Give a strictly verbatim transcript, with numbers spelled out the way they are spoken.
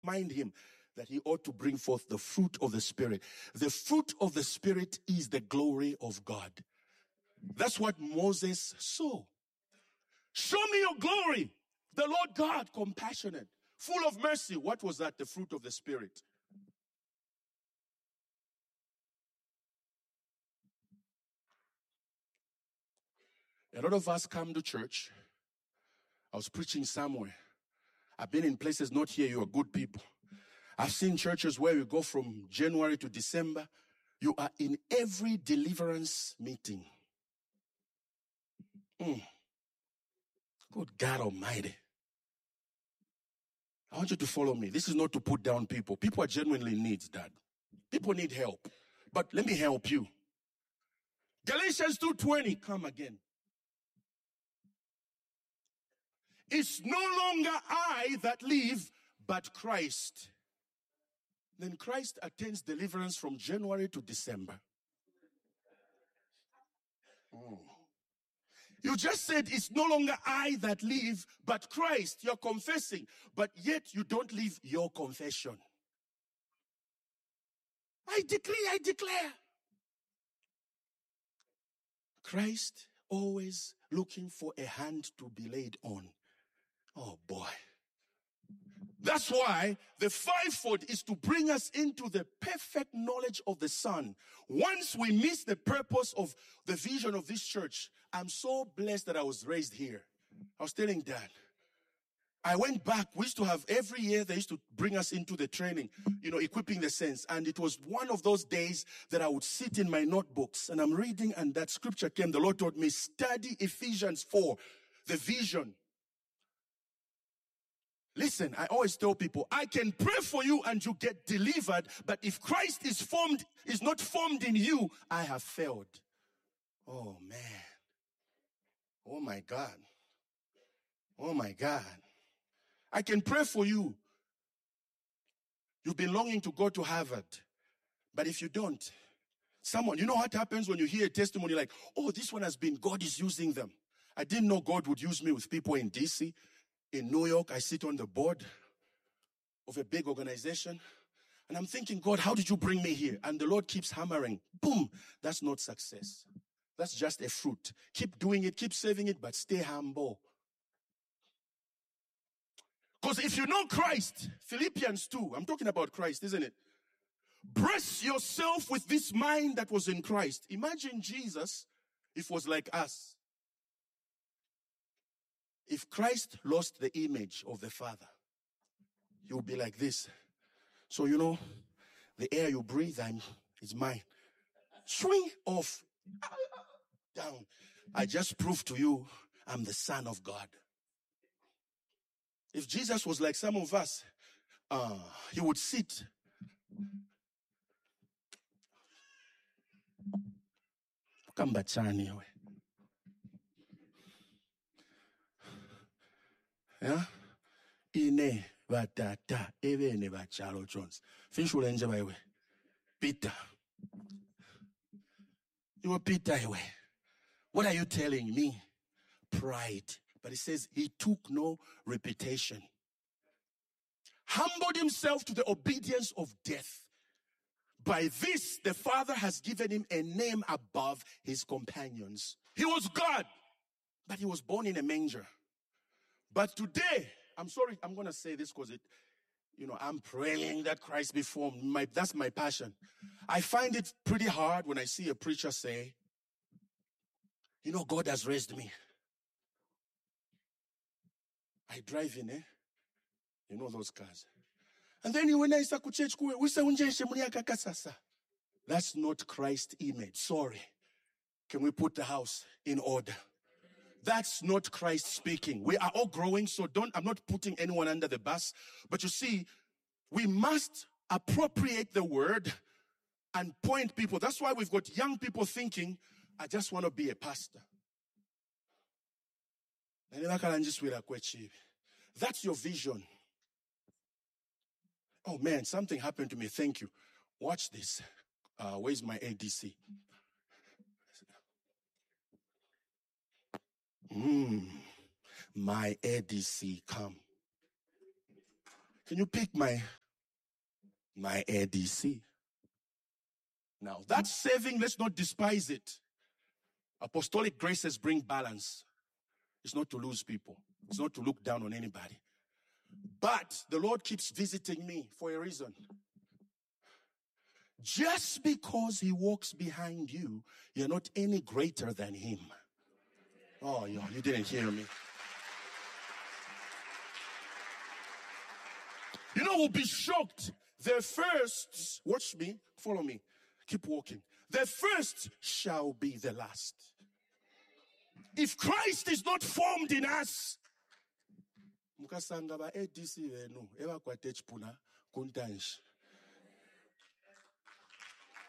remind him that he ought to bring forth the fruit of the Spirit. The fruit of the Spirit is the glory of God. That's what Moses saw. Show me your glory. The Lord God, compassionate, full of mercy. What was that? The fruit of the Spirit. A lot of us come to church. I was preaching somewhere. I've been in places not here. You are good people. I've seen churches where you go from January to December. You are in every deliverance meeting. Mm. Good God Almighty. I want you to follow me. This is not to put down people. People are genuinely in need, Dad. People need help. But let me help you. Galatians two twenty, come again. It's no longer I that live, but Christ. Then Christ attains deliverance from January to December. Mm. You just said it's no longer I that live, but Christ. You're confessing, but yet you don't live your confession. I decree, I declare. Christ always looking for a hand to be laid on. Oh boy. That's why the fivefold is to bring us into the perfect knowledge of the Son. Once we miss the purpose of the vision of this church, I'm so blessed that I was raised here. I was telling Dad, I went back. We used to have every year, they used to bring us into the training, you know, equipping the saints. And it was one of those days that I would sit in my notebooks and I'm reading, and that scripture came. The Lord told me, study Ephesians four, the vision. Listen, I always tell people, I can pray for you and you get delivered, but if Christ is formed, is not formed in you, I have failed. Oh man. Oh my God. Oh my God. I can pray for you. You've been longing to go to Harvard, but if you don't, someone, you know what happens when you hear a testimony like, oh, this one has been, God is using them. I didn't know God would use me with people in D C. In New York, I sit on the board of a big organization. And I'm thinking, God, how did you bring me here? And the Lord keeps hammering. Boom. That's not success. That's just a fruit. Keep doing it. Keep saving it, but stay humble. Because if you know Christ, Philippians two, I'm talking about Christ, isn't it? Brace yourself with this mind that was in Christ. Imagine Jesus, if it was like us. If Christ lost the image of the Father, he would be like this. So, you know, the air you breathe I'm, is mine. Swing off, down. I just proved to you I'm the Son of God. If Jesus was like some of us, uh, he would sit. Yeah? Ine batata ebene bachalo Jones. Finshule nje baiwe. Peter. You were Peter anyway. What are you telling me? Pride. But it says he took no reputation. Humbled himself to the obedience of death. By this, the Father has given him a name above his companions. He was God, but he was born in a manger. But today, I'm sorry, I'm going to say this because it, you know, I'm praying that Christ be formed. My, that's my passion. I find it pretty hard when I see a preacher say, you know, God has raised me. I drive in, eh? You know those cars. And then when I say, that's not Christ's image. Sorry. Can we put the house in order? That's not Christ speaking. We are all growing, so don't, I'm not putting anyone under the bus. But you see, we must appropriate the word and point people. That's why we've got young people thinking, I just want to be a pastor. That's your vision. Oh man, something happened to me. Thank you. Watch this. Uh, where's my A D C? Mm, my A D C, come. Can you pick my, my A D C? Now, that saving, let's not despise it. Apostolic graces bring balance. It's not to lose people. It's not to look down on anybody. But the Lord keeps visiting me for a reason. Just because he walks behind you, you're not any greater than him. Oh, you, you didn't hear me. You know, we'll be shocked. The first, watch me, follow me, keep walking. The first shall be the last. If Christ is not formed in us, mukasanga ba A D C enu evakwatech puna kuntanji.